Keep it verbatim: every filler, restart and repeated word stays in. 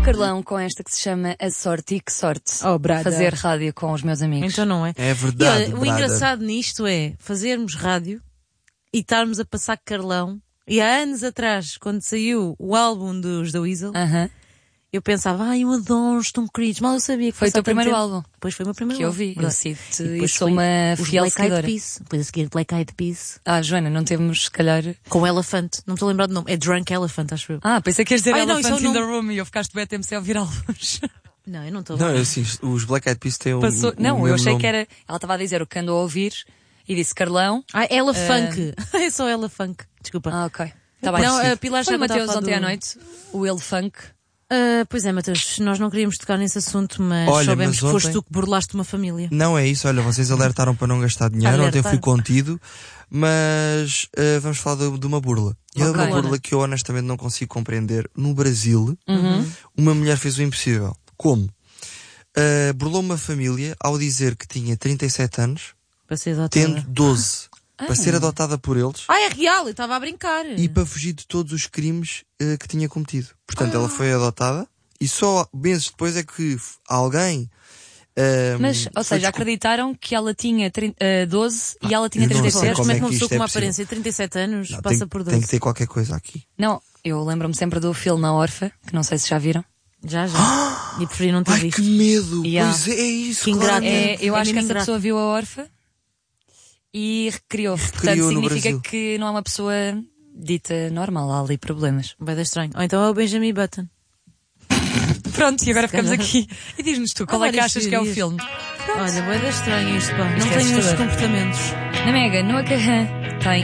Carlão com esta que se chama A Sorte. E que sorte oh, fazer rádio com os meus amigos. Então não é? É verdade. E, olha, o engraçado nisto é fazermos rádio e estarmos a passar Carlão. E há anos atrás, quando saiu o álbum dos The Weasel, uh-huh. eu pensava, ai, eu adoro os Tom Creed. Mal eu sabia que foi o teu primeiro tempo. álbum. Depois foi o meu primeiro que álbum. eu vi. Eu sigo-te e sou foi uma fiel Black seguidora. Eyed Peas. Depois a seguir Black Eyed Peas. Ah, Joana, não temos, se calhar... Com Elephant. Não me estou a lembrar do nome. É Drunk Elephant, acho eu. Ah, pensei que ias dizer ai, não, Elephant in não... the Room e eu ficaste bem a tempo sem ouvir álbuns. Não, eu não estou. Não, assim, os Black Eyed Peas têm um. Passou... um Não, eu achei nome. que era... Ela estava a dizer o que andou a ouvir e disse Carlão. Ah, Ela uh... Funk. É só Ela Funk. Desculpa. Ah, ok. Tá bem. Não, a Pilar foi já o Mateus estava a ontem falar à do... noite, o Ele Funk. Uh, pois é, Mateus, nós não queríamos tocar nesse assunto, mas Olha, soubemos mas que foste ontem... tu que burlaste uma família. Não é isso, olha, vocês alertaram para não gastar dinheiro, ontem eu fui contido, mas uh, vamos falar de, de uma burla. E okay. É uma burla que eu honestamente não consigo compreender. No Brasil, uhum. uma mulher fez o impossível. Como? Uh, burlou uma família ao dizer que tinha trinta e sete anos, para ser adotada. tendo doze. Ah. Para ser adotada por eles. Ah, é real, eu estava a brincar. E para fugir de todos os crimes uh, que tinha cometido. Portanto, ah. ela foi adotada e só meses depois é que alguém... Uh, Mas, ou seja, desculpa. acreditaram que ela tinha trinta, uh, doze ah, e ela tinha trinta e sete. Como é que uma é que pessoa com é uma aparência de trinta e sete anos não, passa tem, por doze? Tem que ter qualquer coisa aqui. Não, eu lembro-me sempre do filme A Órfã, que não sei se já viram. Já, já. E preferi não ter Ai, visto. que medo! Yeah. Pois é, é isso, que ingrato. É, eu é acho que essa ingrato. pessoa viu A Órfã e recriou. Recriou Portanto, no significa Brasil. que não é uma pessoa dita normal, há ali problemas. Vai dar estranho. Ou então é o Benjamin Button. Pronto, e agora ficamos aqui. E diz-nos tu, qual ah, é que achas que é o filme? Olha, vai dar estranho isto, pá. Não Isto é tenho estes assustador. comportamentos. Na Mega, no Acarrã, tem